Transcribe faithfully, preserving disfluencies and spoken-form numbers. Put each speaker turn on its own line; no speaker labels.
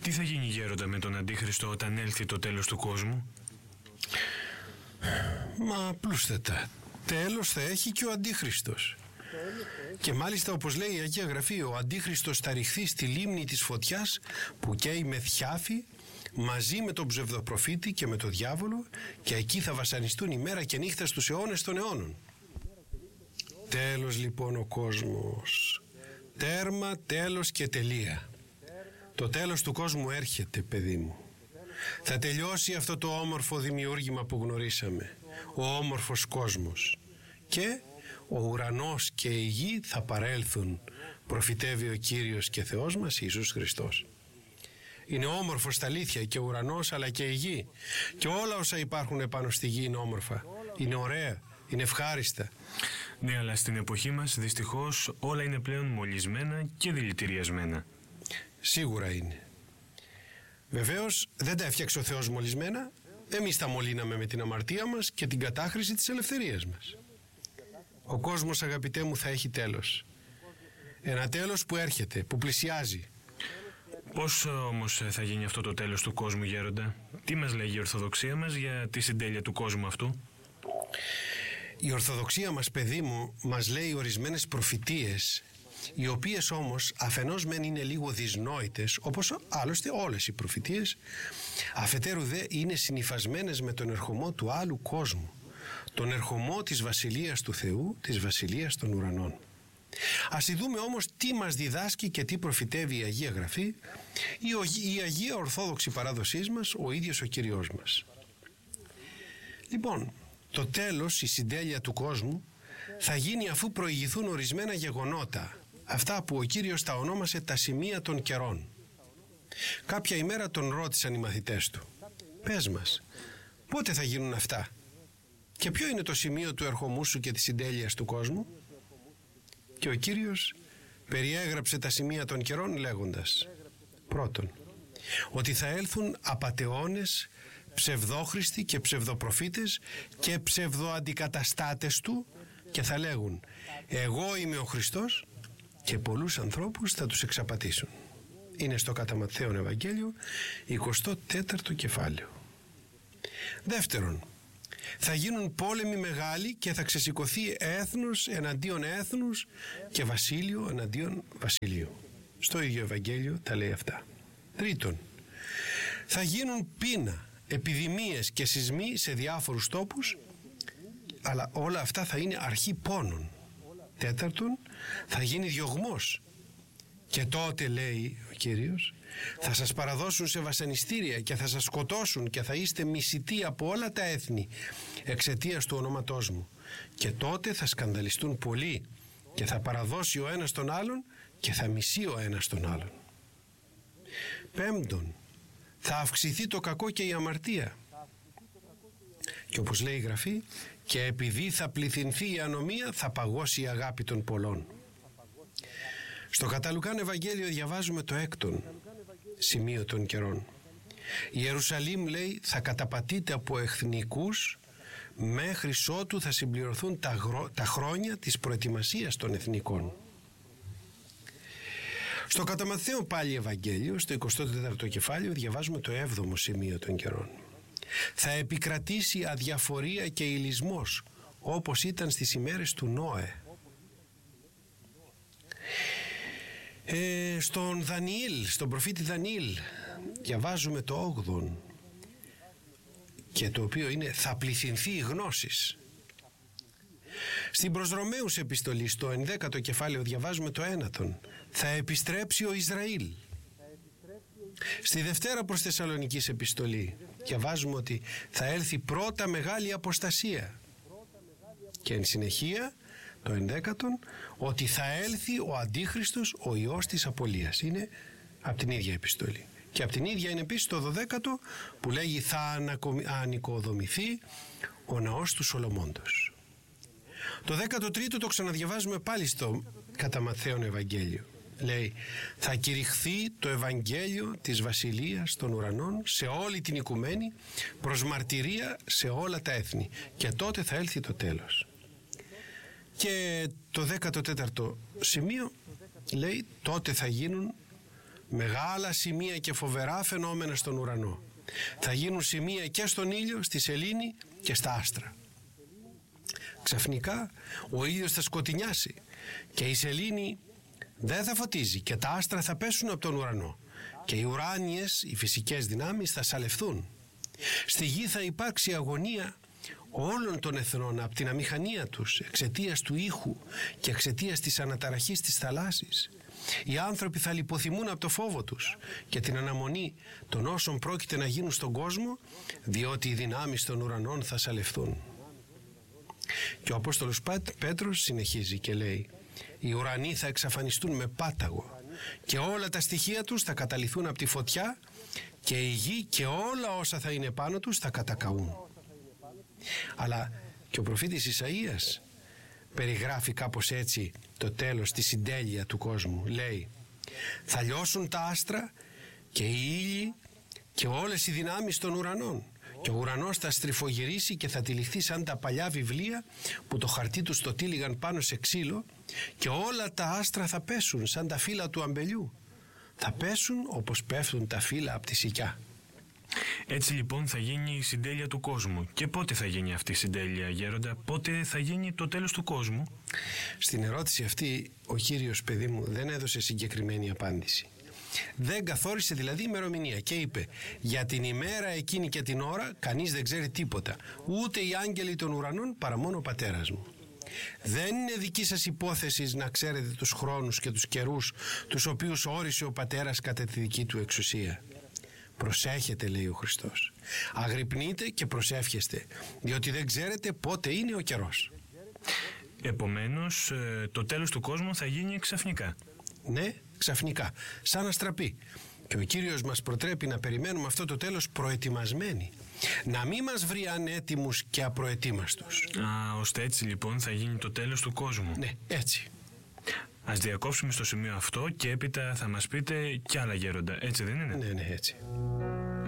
Τι θα γίνει, γέροντα, με τον Αντίχριστο όταν έλθει το τέλος του κόσμου?
Μα απλούστατα, τέλος θα έχει και ο Αντίχριστος. Και μάλιστα, όπως λέει η Αγία Γραφή, ο Αντίχριστος θα ρηχθεί στη λίμνη της φωτιάς που καίει με θιάφη μαζί με τον ψευδοπροφήτη και με τον διάβολο, και εκεί θα βασανιστούν ημέρα και νύχτα στους αιώνες των αιώνων. Τέλος λοιπόν ο κόσμος. Τέρμα, τέλος και τελεία. Το τέλος του κόσμου έρχεται, παιδί μου. Θα τελειώσει αυτό το όμορφο δημιούργημα που γνωρίσαμε, ο όμορφος κόσμος, και ο ουρανός και η γη θα παρέλθουν, προφητεύει ο Κύριος και Θεός μας Ιησούς Χριστός. Είναι όμορφος στα αλήθεια και ο ουρανός αλλά και η γη, και όλα όσα υπάρχουν επάνω στη γη είναι όμορφα, είναι ωραία, είναι ευχάριστα.
Ναι, αλλά στην εποχή μας δυστυχώς όλα είναι πλέον μολυσμένα και δηλητηριασμένα.
Σίγουρα είναι. Βεβαίως δεν τα έφτιαξε ο Θεός μολυσμένα, εμείς τα μολύναμε με την αμαρτία μας και την κατάχρηση της ελευθερίας μας. Ο κόσμος, αγαπητέ μου, θα έχει τέλος. Ένα τέλος που έρχεται, που πλησιάζει.
Πώς όμως θα γίνει αυτό το τέλος του κόσμου, γέροντα? Τι μας λέγει η Ορθοδοξία μας για τη συντέλεια του κόσμου αυτού?
Η Ορθοδοξία μας, παιδί μου, μας λέει ορισμένες προφητείες, οι οποίες όμως αφενός μεν είναι λίγο δυσνόητες, όπως άλλωστε όλες οι προφητείες, αφετέρου δε είναι συνυφασμένες με τον ερχομό του άλλου κόσμου, τον ερχομό της Βασιλείας του Θεού, της Βασιλείας των ουρανών. Ας δούμε όμως τι μας διδάσκει και τι προφητεύει η Αγία Γραφή, η, η Αγία Ορθόδοξη παράδοσή μας, ο ίδιος ο Κύριος μας. Λοιπόν, το τέλος, η συντέλεια του κόσμου, θα γίνει αφού προηγηθούν ορισμένα γεγονότα, αυτά που ο Κύριος τα ονόμασε τα σημεία των καιρών. Κάποια ημέρα τον ρώτησαν οι μαθητές του, πες μας, πότε θα γίνουν αυτά και ποιο είναι το σημείο του ερχομού σου και της συντέλειας του κόσμου? Και ο Κύριος περιέγραψε τα σημεία των καιρών λέγοντας, πρώτον, ότι θα έλθουν απατεώνες, ψευδόχριστοι και ψευδοπροφήτες και ψευδοαντικαταστάτες του, και θα λέγουν, εγώ είμαι ο Χριστός, και πολλούς ανθρώπους θα τους εξαπατήσουν. Είναι στο κατά Ματθαίον Ευαγγέλιο, εικοστό τέταρτο κεφάλαιο. Δεύτερον, θα γίνουν πόλεμοι μεγάλοι και θα ξεσηκωθεί έθνος εναντίον έθνους και βασίλειο εναντίον βασιλείου. Στο ίδιο Ευαγγέλιο τα λέει αυτά. Τρίτον, θα γίνουν πείνα, επιδημίες και σεισμοί σε διάφορους τόπους, αλλά όλα αυτά θα είναι αρχή πόνων. Τέταρτον, θα γίνει διωγμός, και τότε, λέει ο Κύριος, θα σας παραδώσουν σε βασανιστήρια και θα σας σκοτώσουν και θα είστε μισητοί από όλα τα έθνη εξαιτίας του ονόματός μου, και τότε θα σκανδαλιστούν πολλοί και θα παραδώσει ο ένας τον άλλον και θα μισεί ο ένας τον άλλον. Πέμπτον, θα αυξηθεί το κακό και η αμαρτία, και όπως λέει η Γραφή, και επειδή θα πληθυνθεί η ανομία θα παγώσει η αγάπη των πολλών. Στο κατά Λουκάν Ευαγγέλιο διαβάζουμε το έκτον σημείο των καιρών. Η Ιερουσαλήμ, λέει, θα καταπατείται από εθνικούς μέχρι ότου θα συμπληρωθούν τα, γρο... τα χρόνια της προετοιμασίας των εθνικών. Στο κατά Ματθαίον πάλι Ευαγγέλιο, στο εικοστό τέταρτο κεφάλαιο, διαβάζουμε το έβδομο σημείο των καιρών. Θα επικρατήσει αδιαφορία και ηλισμός, όπως ήταν στις ημέρες του Νόε. Ε, στον Δανιήλ, στον προφήτη Δανιήλ, διαβάζουμε το όγδον, και το οποίο είναι θα πληθυνθεί η γνώσης. Στην προς Ρωμαίους επιστολή, στο ενδέκατο κεφάλαιο, διαβάζουμε το ένατον, θα επιστρέψει ο Ισραήλ. Στη Δευτέρα προς Θεσσαλονικής επιστολή διαβάζουμε ότι θα έλθει πρώτα μεγάλη αποστασία, και εν συνεχεία το ενδέκατον ότι θα έλθει ο Αντίχριστος, ο Υιός της Απολίας. Είναι από την ίδια επιστολή. Και από την ίδια είναι επίσης το δωδέκατο που λέγει θα ανοικοδομηθεί ο ναός του Σολομώντος. Το δέκατο τρίτο το ξαναδιαβάζουμε πάλι στο κατά Ματθαίον Ευαγγέλιο. Λέει θα κηρυχθεί το Ευαγγέλιο της Βασιλείας των Ουρανών σε όλη την οικουμένη προς μαρτυρία σε όλα τα έθνη, και τότε θα έλθει το τέλος. Και το δέκατο τέταρτο σημείο λέει τότε θα γίνουν Μεγάλα σημεία και φοβερά φαινόμενα στον ουρανό. Θα γίνουν σημεία και στον ήλιο, στη σελήνη και στα άστρα. Ξαφνικά ο ήλιος θα σκοτεινιάσει και η σελήνη δεν θα φωτίζει και τα άστρα θα πέσουν από τον ουρανό και οι ουράνιες, οι φυσικές δυνάμεις θα σαλευθούν. Στη γη θα υπάρξει αγωνία όλων των εθνών από την αμηχανία τους εξαιτίας του ήχου και εξαιτίας της αναταραχής της θαλάσσης. Οι άνθρωποι θα λιποθυμούν από το φόβο τους και την αναμονή των όσων πρόκειται να γίνουν στον κόσμο, διότι οι δυνάμεις των ουρανών θα σαλευθούν. Και ο Απόστολος Πέτρος συνεχίζει και λέει: οι ουρανοί θα εξαφανιστούν με πάταγο και όλα τα στοιχεία τους θα καταλυθούν από τη φωτιά και η γη και όλα όσα θα είναι πάνω τους θα κατακαούν. Αλλά και ο προφήτης Ισαΐας περιγράφει κάπως έτσι το τέλος, τη συντέλεια του κόσμου. Λέει: θα λιώσουν τα άστρα και οι ήλιοι και όλες οι δυνάμεις των ουρανών και ο ουρανός θα στριφογυρίσει και θα τυλιχθεί σαν τα παλιά βιβλία που το χαρτί τους το τύλιγαν πάνω σε ξύλο και όλα τα άστρα θα πέσουν σαν τα φύλλα του αμπελιού. Θα πέσουν όπως πέφτουν τα φύλλα από τη σικιά.
Έτσι λοιπόν θα γίνει η συντέλεια του κόσμου. Και πότε θα γίνει αυτή η συντέλεια, γέροντα? Πότε θα γίνει το τέλος του κόσμου?
Στην ερώτηση αυτή ο Κύριος, παιδί μου, δεν έδωσε συγκεκριμένη απάντηση. Δεν καθόρισε δηλαδή ημερομηνία και είπε: για την ημέρα εκείνη και την ώρα κανείς δεν ξέρει τίποτα, ούτε οι άγγελοι των ουρανών παρά μόνο ο Πατέρας μου. Δεν είναι δική σας υπόθεση να ξέρετε τους χρόνους και τους καιρούς τους οποίους όρισε ο Πατέρας κατά τη δική του εξουσία. Προσέχετε, λέει ο Χριστός. Αγρυπνείτε και προσεύχεστε, διότι δεν ξέρετε πότε είναι ο καιρός.
Επομένως, το τέλος του κόσμου θα γίνει ξαφνικά.
Ναι, ξαφνικά, σαν αστραπή. Και ο Κύριος μας προτρέπει να περιμένουμε αυτό το τέλος προετοιμασμένοι. Να μην μας βρει ανέτοιμους και απροετοίμαστους.
Α, ώστε έτσι λοιπόν θα γίνει το τέλος του κόσμου.
Ναι, έτσι.
Ας διακόψουμε στο σημείο αυτό και έπειτα θα μας πείτε κι άλλα, γέροντα. Έτσι δεν είναι?
Ναι, ναι, έτσι.